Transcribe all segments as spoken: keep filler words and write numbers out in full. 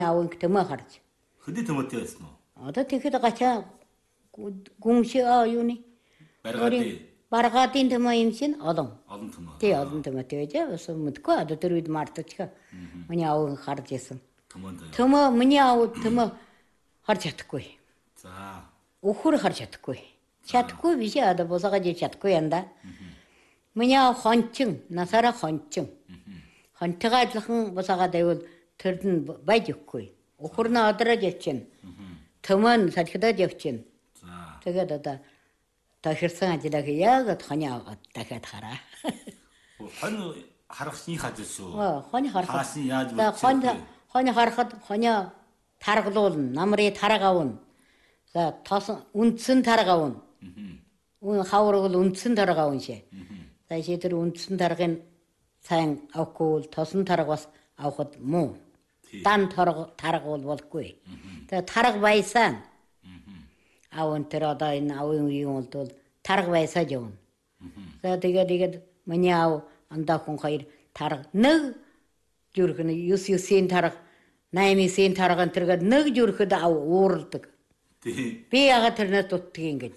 аавын төмө харж. Хөдөө төмөтэй байсан уу? Одоо тэгэхэд гачаа гүнши аа юуны. Баргаадын баргаадын төмө юм шин олон. олон төмө. Тий олон төмөтэй байж бас мэдгүй одоо тэр үед мартчихаа. Миний аавын харж исэн. Төмөнд. Төмө миний аав төмө харж чадахгүй. За. Өхөр харж чадахгүй. Чадахгүй биш одоо босоогож чадахгүй янда. Миний аав хончин, насаараа хончин. Хонтойгоо адилхан босоогоод байвал тэрд нь байж өгөхгүй. Өхөр нь одроож явчихна. Төмөө нь салхидаад явчихна. За. Тэгээд одоо тохирсон ажиллаа яг хоны аваад дахиад хараа. Хон харахсны хажуу шүү. Оо, хоны харахад. Хаасын яаж хон хоны харахад хонио таргалуулна, намрыг таргавна. За тос үндсэн таргавна. Үн хаврал үндсэн таргавна шээ. За шийдэр үндсэн таргын сайн авахгүй тосон тарга бас авахд муу. Дан тарга таргуул болохгүй. Тэгээ тарга байсан. Аавн тэр одоо энэ аавын үеийн бол тарга байсаа явна. За тэгээд тэгээд миний аав андаа хүн хоёр тарга нэг зүрхэн юс юсийн тарга наймын тарган тэргээд нэг зүрхэд аав уурладаг. Тий. Би ягаад тэрнээ дутдаг ингэж.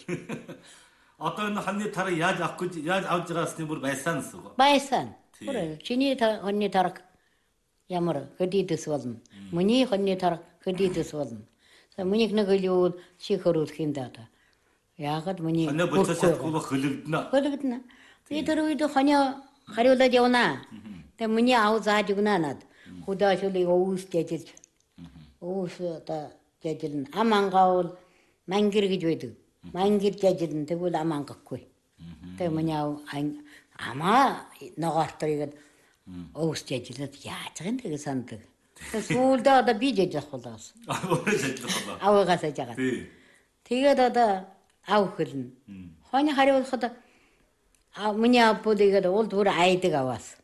Одоо энэ хоньны тарга яаж авах гэж яаж авч байгаасны бүр байсан гэсэн үг. Байсан. Бүр чиний хоньны тарга ямар хөдийдэс болно. Миний хоньны тарга хөдийдэс болно. За миний нэг хөлөө чи хөрүүлэх юм даа. Яагаад миний хоньны болцоо шатгүй хөлөгдөнө. Хөлөгдөнө. Би тэр үед хоньо хариулаад явна. Тэгээ миний аав зааж өгнө над. Худаашулыг өвөс дэжиж. Өвөс одоо дэжилнэ. Ам ангаавал мангэр гэж байдаг. Мангэр дэжилнэ. Тэгвэл ам ангахгүй. Тэгээ миний аав амаа ногоорторыг өвөс дэжилээд яаж гэн тэгээ санддаг. Сүүлдээ одоо би дэжих болоос. Аваагаас аж байгаа. Тэгээд одоо аав хөлнө. Хоньо хариулахад миний аав бүлийгээд уул бүр айдаг аваас.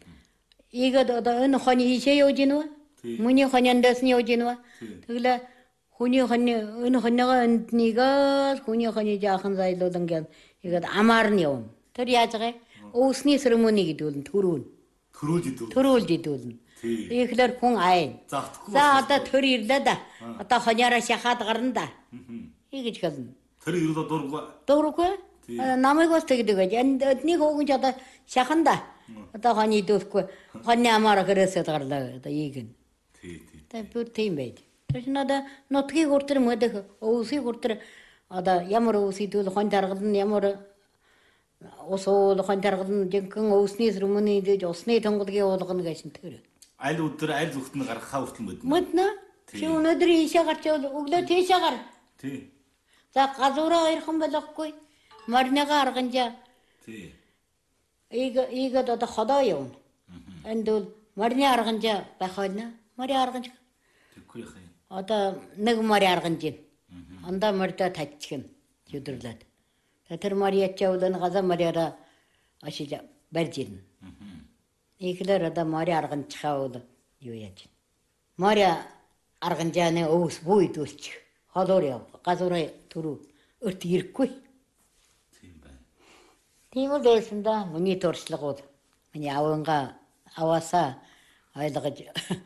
Ийгээд одоо энэ хоньо ийшээ явж гинв. Миний хоньондоос нь явж гинв. Тэглээ хүний хоньо энэ хоньёгоо энднийгээ хүний хоньо жаахан зайлуулан гээд ийгээд амаар нь явна. Тэр яаж байгаа? Өвсний церемони гэдүүлэн төрүүн. Төрүүлж идүүл. Төрүүлж идүүлнэ. Ийхлээр хүн айн. За одоо төр ирлээ да. Одоо хоньороо шахаад гарна да. Ийгэж хэлнэ. Тэр ирлээ дурггүй. Дурггүй. Намайг бас тэгдэг байж. Эдний хөөгөн ч одоо шахан да. Одоо хоньо идүүлэхгүй. Хоньны амаараа гэрээсээ гарлаа. Одоо ийгэн. Тий, тий. Тэ бүр тийм байж. Тэр чинь одоо нутгийн хүртэр мөдөх өвсгийн хүртэр одоо ямар өвс идүүл хонь таргална ямар усуул хонь таргална жинхэнэ өвсний церемони дэж усны тонголгийн уулгана гэж тэр. Аль өдөр аль зүгт нь гаргахаа хүртэл мэднэ. Мэднэ. Чи өнөөдөр ийшээ гарч өглөө тийшээ гар. Тий. За газуураа ирхэн болохгүй. Марнага арганжаа. Тий. Ийг ийгэд одоо ходоо явна. Энд бол марны арганжаа байх байна. Мари арганж. Тэггүй яах юм. Одоо нэг мари арганж юм. Андаа мордо таччихна. Юдэрлээд. Тэр мариачаа бол газа мариара ашиж барьж ирнэ. Ийхлээр одоо мари арганжхаа бол юу яаж. Мари арганжааны өвс бүү идүүлчих. Холоор яв. Газуураа түрүү өрт ирэхгүй. Тийм байна. Тийм л байсан да. Миний туршлага бол миний аванга аваасаа ойлгож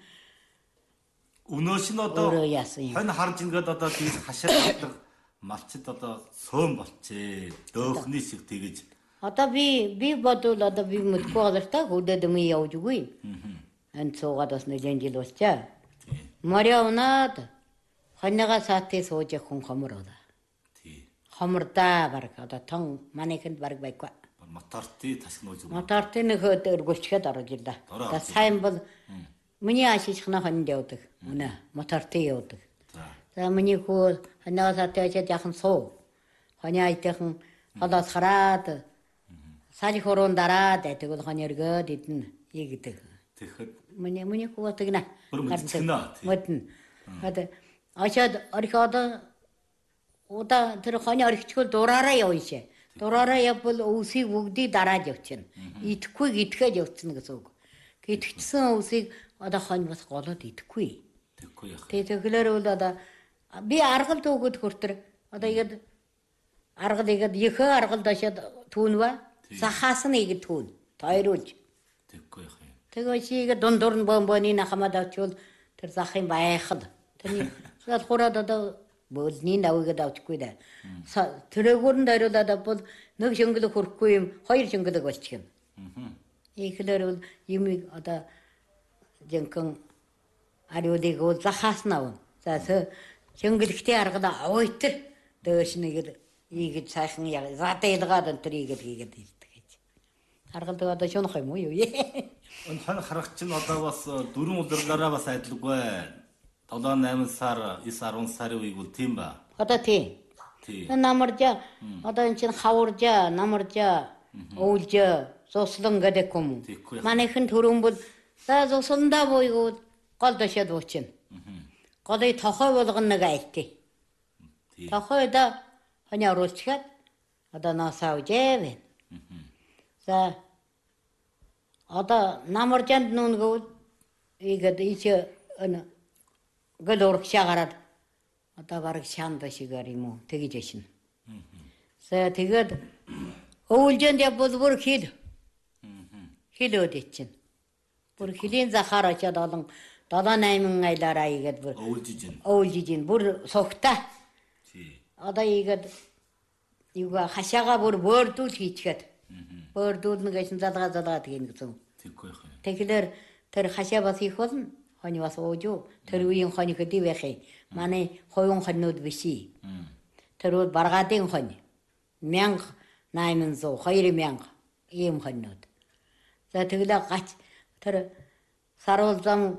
Өнөөш нь одоо хонь харж ингээд одоо тийш хашаалдаг малчид одоо сөөн болчээ. Дөөхний шиг тэгэж. Одоо би би бодвол одоо би мэдгүй болоо та хөдөөд юм явж үгүй. Энд цуугаад бас нэгэн жил болчаа. Мариунаад хоньяга саатыг сууж хүн хомор болоо. Тий. Хомордаа баг одоо тон манайханд баг байхгүй. Мотортой тасгнууж. Мотортой нэг өргөчгээд орж ирлээ. За сайн бол миний ашижхна хонд явдаг. Үнэ мотортой явдаг. За миний хөө хоньяга саатыг ажиж яхан суу. Хоньяа айтэхан холоос хараад сали хорон дараад тэгвэл хоньо өргөөд идэн ийгдэг. Тэгэхэд Миний миний хөө тэгнэ. Мэднэ. Мэднэ. Одоо очоод орхиод удаа тэр хоньо орхичгүй дураараа явна шээ. Дураараа явбал өвсийг бүгдийг дараад явчихна. Идэхгүй гитгээд явчихна гэсэн үг. Гитгчсэн өвсийг одоо хонь бас голоод идэхгүй. тэггүй яах. Тэгээ тэгэхээр бол одоо би аргал төгөөд хүртэр одоо игээд аргал игээд ихэ аргал дашаад түүнвэ сахаас нь игээд түүн тойруулж тэггүй яах юм. тэгээ чигээ дундуур нь бомбоны нахамад авчвал тэр захын байхад тэрний шал хураад одоо болны навыгад авчихгүй да. Тэрэгүүр нь дариулаад бол нэг шөнгөлөг хөрөхгүй юм хоёр шөнгөлөг болчих юм. Ихлээр бол юм одоо жинхэнэ ариулыг бол захаас навна. За шөнгөлөгтэй аргада авъйтар дөөш нэг ийгэж сайхан яг задаилгаад энэ тэрийгэл хийгээд ирдэг гэж. Харгалдаг одоо шунах юм уу юу? Энэ хон харах чинь одоо бас дөрвөн удирлаараа бас адилгүй. долоо найман сар девять десять сарын үеиг бол тийм ба. Одоо тийм. Тийм. Намаржа одоо энэ чинь хаваржа, намаржа, өвлжа, зуслан гэдэг юм. Манайхан төрөн бол за зусландаа буйгууд гол дэшэд буучна. Голыг тохой болгоно нэг айлтээ. Тохойда хони оруулчихад одоо насаа үжээ вэ. За одоо намаржанд нүнгүүд ийгэд ийч өн гол урагшаа гараад одоо бараг шаанд шигээр юм уу тэгэж яшин. За тэгээд өвлжэнд явбал бүр хил. Хил өдөд чинь. Бүр хилийн захаар очиад олон долоо найман айлаараа ийгэд бүр өвлжиж байна. Өвлжиж байна. Бүр сухта. Тий. Одоо ийгэд юуга хашаага бүр бөөрдүүл хийчихэд. Бөөрдүүлнэ гэж залгаа залгаа тийм гэсэн. Тэггүй яах юм. Тэгэхээр тэр хашаа бас их болно. Хони бас оожоо. Тэр үеийн хони хэдий байх юм. Манай хоёрын хоньнууд биш. Тэр бол баргаадын хонь. мянга найман зуун, хоёр мянга ийм хоньнууд. За тэглээ гач тэр саруул зам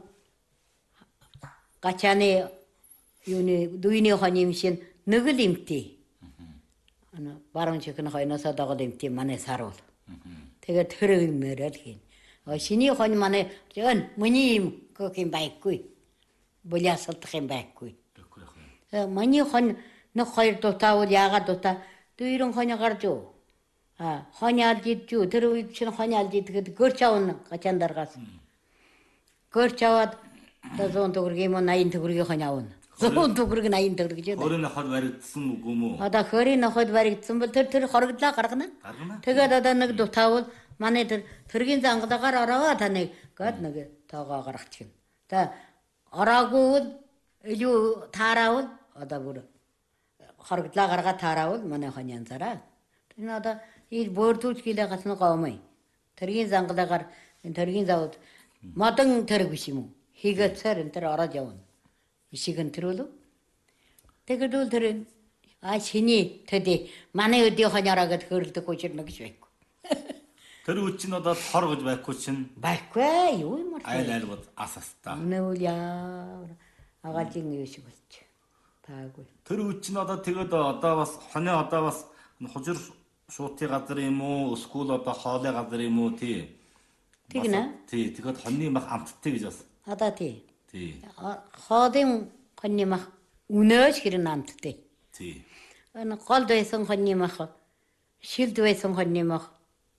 гачааны юуны дуйны хонь юм шин нэг л имтэй. Ана баруун чихэн хойноосоо дагал имтэй манай саруул. Тэгээд тэр юмэрэл хийн. Шиний хонь манай өн миний юм гэх юм байхгүй. Булясалдах юм байхгүй. Миний хонь нэг хоёр дутаа бол яагаад дутаа дүйрэн хонь гарч юу. А хонь алж идчихүү тэр үед чинь хонь алж идэхэд гөрч авна гачаан даргаас. Гөрч аваад зүүн төгрөгийн мөн аян төгрөгийн хонь авна. Зүүн төгрөг нь аян төгрөг гэж. Хорийн хол баригдсан үг юм уу? Одоо хорийн хол баригдсан бол тэр тэр хоригдлаа гаргана. Гаргана. Тэгээд одоо нэг дутаа бол манай тэр тэргийн зангалагаар ороо таныг гээд нэг тоогоо гаргачих юм. За ороогүй илүү таараавал одоо бүр хоригдлаа гаргаад таараавал манай хонь янзараа. Тэр одоо ил бөөрдүүлж гэлээ гасна гоомой. Тэргийн зангалагаар энэ тэргийн завд модон тэр биш юм уу? Хийгээд цаар энэ тэр ороод явна. Ишигэн тэрүүлв. Тэгээд үл тэр а шиний тэдий манай өдөө хоньороо гэд хөрөлдөг учирна гэж байхгүй. Тэр үуч чинь одоо хор гэж байхгүй чинь байхгүй юу юм бэ? айл айл бод асаста. Нүүл яа агаажин юу шиг болчих. Таагүй. Тэр үуч чинь одоо тэгээд одоо бас хоны одоо бас хужир шуутын газар юм уу? Эсвэл одоо хоолой газар юм уу тий. Тэгнэ? Тий, тэгэхэд хоньны мах амттай гэж бас. Одоо тий. Тий. Хоодын хоньны мах үнөөж хэрэн амттай. Тий. Энэ голд байсан хоньны мах, шилд байсан хоньны мах,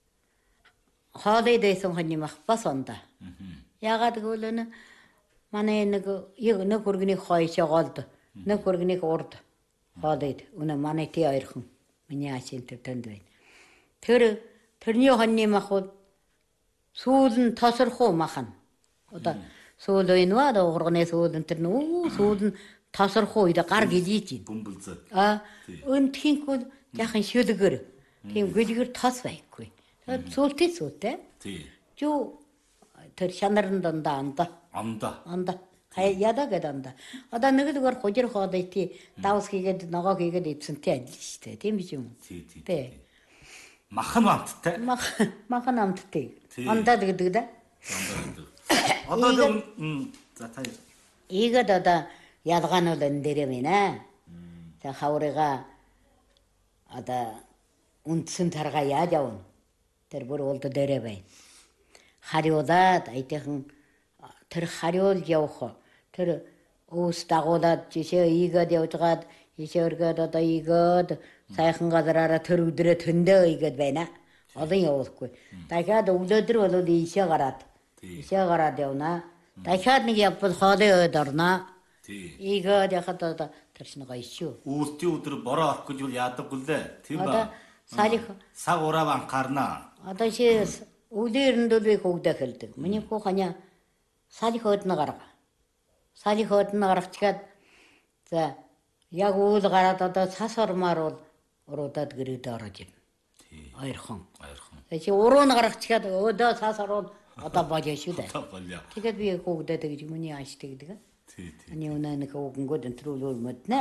хоолой байсан хоньны мах бас ондаа. Ягаад гэвэл энэ манай нэг нэг хөргөний хойшоо голд, нэг хөргөний урд хоолойд үнэ манай тий хоёрхан миний ашин тэр төнд байна. Тэр тэрний хоньны мах бол сүүл нь тосрох махан. Одоо сүүл байна да урганы сүүл энэ тэр нүү сүүл нь тосрох үед гар гэлийж байна. Бөмбөлзөө. А өнтхийггүй яхан шүлгэр тийм гэлгэр тос байхгүй. Сүүлтэй сүүлтэй. Тий. Жу тэр шанарын дандаа анда. Анда. Анда. Хай яда гэдэг анда. Одоо нэгдүгээр хужир хоодой тий давс хийгээд ногоо хийгээд идсэнтэй адил шүү дээ. Тийм биш юм уу? Тий, тий. Тий. Махан амттай. Мах махан амттай. Андаа гэдэг да. Андаа гэдэг. Одоо тэр за таа. Ийгэд одоо ялгаа нь бол энэ дээр байна. За хаврыга одоо үндсэн тарга яаж явна? Тэр бүр улд дээрээ байна. Хариулаад айтайхан тэр хариул явах тэр өөс дагуулад жишээ ийгээд явжгаад ишээ өргөд одоо ийгээд сайхан газараараа тэр өдрөө төндөө ийгээд байна. Олон явуулахгүй. Дахиад өглөөдөр бол ийшээ гараад ийшээ гараад явна. Дахиад нэг явбал хоолой өд орно. Тий. Ийгээд яхад одоо тэр чинь гоё шүү. Үлтийн өдөр бороо авах гэж бол яадаг гэлээ. Тийм ба. Салих Саг урав анхаарна. одоо чи өглөөрөнд л би хөвдө хэлдэг. Миний хоо ханя салих өднө гарга. салиход нь гаргачихад за яг үйл гараад одоо цас ормаар бол уруудаад гэрээд орож ирнэ. Ойрхон. Ойрхон. Чи уруу нь гаргачихад өөдөө цас ороод одоо болоо шүү дээ. Одоо болоо. Тэгээд би хөөгдөд гэж миний ааштай гэдэг. Тий, тий. Ани өнөөний хөөгөнгөд өнтрүүлүүл мэднэ.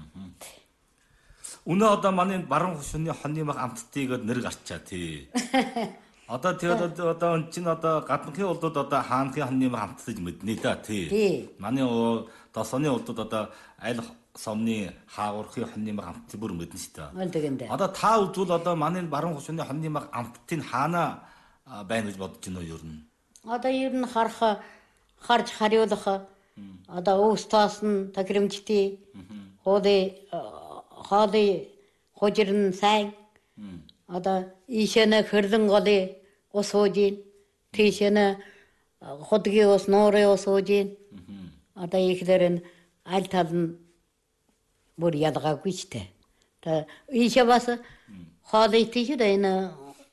Өнөө одоо манай баруун хушууны хоньны мах амттайг нэр гарчаа тий. Одоо тэгээд одоо эн чинь одоо гадныхын улдууд одоо хаанхын хоньны мах амттайг мэднэ да тий. Манай досооны улдууд одоо аль сомны хаагуурхын хоньны мах амттайг бүр мэднэ шүү дээ. Одоо та үзвэл одоо манай баруун хушууны хоньны мах амттайг хаана байна гэж бодож байна уу ер нь? Одоо ер нь харах харж хариулах одоо өөстөөс нь тохиромжтой хоолой хоолой хожирн сайн одоо ийшэнэ хөрлөн голы ус уужин тийшэнэ ходгийн ус нуурын ус уужин одоо ихлэр нь аль тал нь бүр ялгаагүй ч тэ. Та ийшээ бас хоолой тийш дээ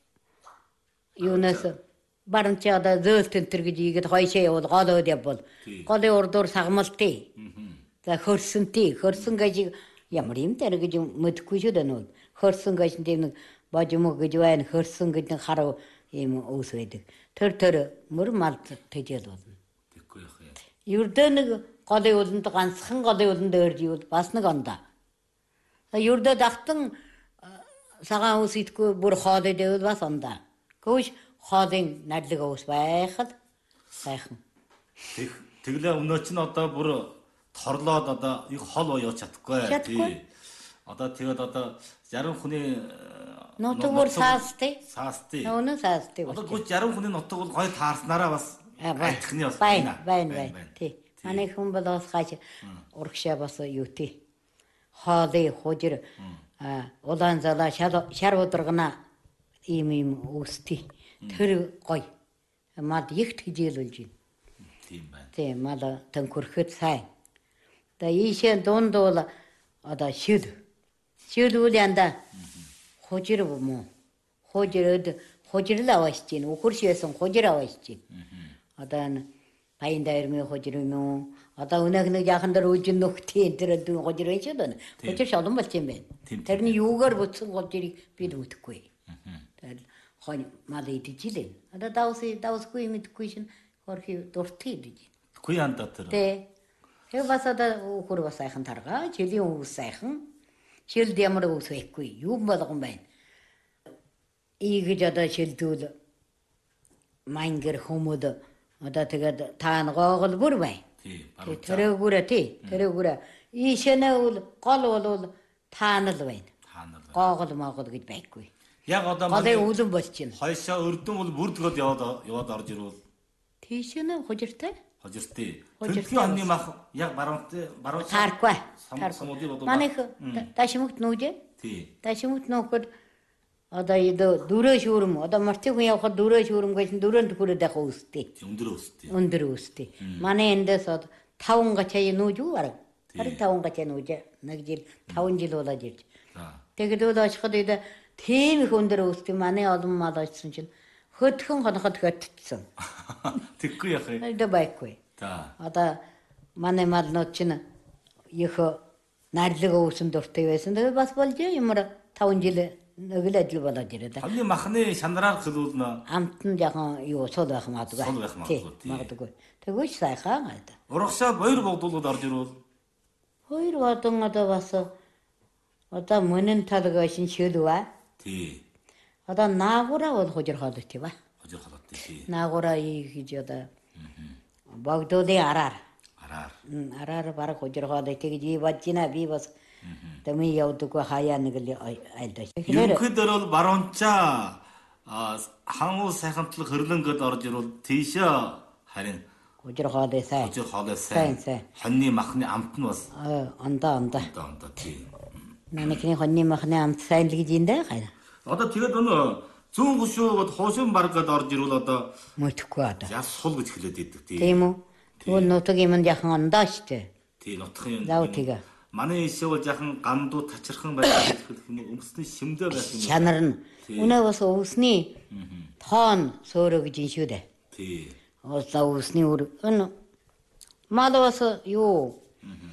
юунаас баримч одоо зөөлтөнтөр гэж ийгэд хойшоо явал голоод явбал голын урдуур сагмалтыг за хөрсөнтэй хөрсөн гэж ямар юм дээр гэж мэдхгүй шүү дээ нөө хөрсөн гэж тийм нэг божимог гэж байна хөрсөн гэж нэг харав ийм өөс байдаг тэр тэр мөр мал тэжэл болно тэггүй яах юм ердөө нэг голын үлэнд ганцхан голын үлэнд өрж ивэл бас нэг ондоо ердөө дахтан цагаан ус идгүй бүр хоолой дэвэл бас ондоо гүйж хоолын надлаг ус байхад сайхан тэглээ өнөө чинь одоо бүр торлоод одоо их хол оёо чадахгүй тий. Одоо тэгээд одоо зарим хүний нутаг бүр саастай. Саастай. Өнөө саастай. Одоо гүж зарим хүний нутаг бол гоё таарснараа бас айтхны бас байна. Байна байна. Тий. Манай хүн бол бас хаач урагшаа бас юу тий. Хоолой хожир а улаан залаа шар ударгана ийм ийм үстэй. Тэр гоё. Мад ихт хижээлүүлж байна. Тийм байна. Тий, мал төнхөрөхөд сайн. Та ийшээ дунд бол одоо шил. Шил үл янда хожир юм. Хожирд хожирлаа аваач чинь. Өхөршөөсөн хожир аваач чинь. Одоо баян дайрмын хожир юм. Одоо өнөөх нэг яхан дээр үжин нөхтэй энэ дүү хожир байж байна. Хожир шалан болж юм байна. Тэрний юугаар бүтсэн хожирыг бид үтгэхгүй. Тэр хонь мал идчихлээ. Одоо давс давсгүй мэдгүй шин хорхи дуртай идэж. Гүй янда тэр. Тэ. Тэгээ бас одоо өхөр бас сайхан таргаа. Жилийн өвс сайхан. Шилд ямар өвс байхгүй. Юу болгон байна. Ийгэж одоо шилдүүл мангэр хүмүүд одоо тэгээд таан гоогол бүр бай. Тий. Тэрэгүүрэ тий. Тэрэгүүрэ ийшэнэ бол гол бол таанал байна. Таанал. Гоогол моогол гэж байхгүй. Яг одоо манай үлэн болчихно. Хойшоо өрдөн бол бүрдгөөд яваад яваад орж ирвэл тийшэнэ хожиртай. Хожиртай. Төлөвийн хоньны мах яг баруунтай баруун тааргүй. Самуудын бол манай ташимгт нүүжээ. Тий. Ташимгт нөхөд одоо идэ дөрөө шүүрм одоо мартиг хүн явахад дөрөө шүүрм гэсэн дөрөнд хүрээд байх үстэй. Өндөр үстэй. Өндөр үстэй. Манай эндээс таван гачаа нүүж үү арга. Харин таван гачаа нүүжээ. Нэг жил таван жил болоод ирж. Тэгэд бол очиход идэ тийм их өндөр үстэй манай олон мал очсон чинь хөдхөн хоноход хөтцсөн. Тэггүй яах вэ? Эдэ байхгүй. За. Одоо манай малнууд чинь их найрлаг өвсөн дуртай байсан. Тэгээ бас болж ямар таван жил нэг л ажил болоод ирээд. Хоньны махны шанараар хөлүүлнэ. Амт нь яхан юу сул байх магадгүй. Сул байх магадгүй. Магадгүй. Тэгвэл сайхан айда. Урагшаа хоёр богдуулаад орж ирвэл хоёр бодон одоо бас одоо мөнэн талгаа шин шилвэ. Тий. Одоо наагура бол хожир хоолой тий ба. Хожир хоолой тий. Наагура ийж одоо богдуулын араар. Араар. Араар бараг хожир хоолой тэгж ий бажина би бас тэми явдаг хаяа нэг л айлдаа. Ерөнхийдөө бол баруунчаа хангуу сайхантлаг хөрлөнгөд орж ирвэл тийшээ харин хожир хоолой сайн. Хожир хоолой сайн. Хоньны махны амт нь бас ондоо ондоо. Ондоо ондоо тий. Манайхны хоньны махны амт сайн л гэж юм даа хайна. Одоо тэгээд өнөө зүүн гушуугад хуусын баргад орж ирвэл одоо мэдхгүй одоо. Яс сул гэж хэлээд идэг тий. Тийм үү? Тэгвэл нутаг юм яхан ондоо штэ. Тий, нутгийн. Зав тэгээ. Манай ишээ бол яхан гандуу тачирхан байх гэх юм өмсний шимдэ байх юм. Чанар нь. Өнөө бас өвсний тоон сөөрөө гэж юм шүү дээ. Тий. Ууса өвсний өр өн мал бас юу